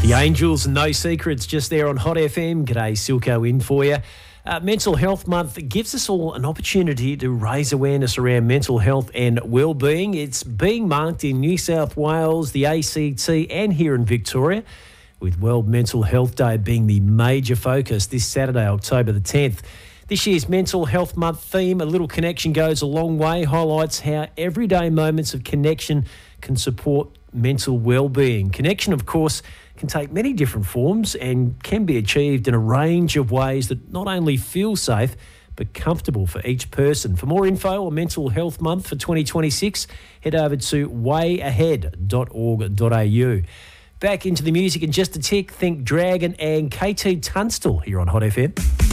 The Angels and No Secrets just there on Hot FM. G'day, Silko in for you. Mental Health Month gives us all an opportunity to raise awareness around mental health and wellbeing. It's being marked in New South Wales, the ACT and here in Victoria, with World Mental Health Day being the major focus this Saturday, October the 10th. This year's Mental Health Month theme, A Little Connection Goes a Long Way, highlights how everyday moments of connection can support mental wellbeing. Connection, of course, can take many different forms and can be achieved in a range of ways that not only feel safe but comfortable for each person. For more info on Mental Health Month for 2026, head over to wayahead.org.au. Back into the music in just a tick. Think Dragon and KT Tunstall here on Hot FM.